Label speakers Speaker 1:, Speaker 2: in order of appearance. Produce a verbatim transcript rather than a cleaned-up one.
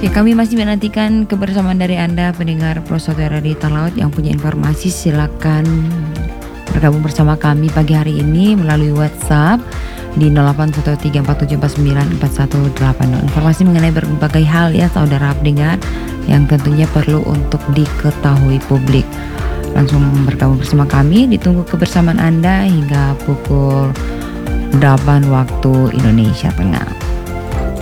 Speaker 1: Ya, kami masih menantikan kebersamaan dari Anda pendengar Pro Saudara di Talaut yang punya informasi, silakan bergabung bersama kami pagi hari ini melalui WhatsApp di nol delapan satu tiga empat tujuh empat sembilan empat satu delapan nol. Informasi mengenai berbagai hal ya saudara pendengar yang tentunya perlu untuk diketahui publik. Langsung bergabung bersama kami, ditunggu kebersamaan Anda hingga pukul delapan waktu Indonesia Tengah.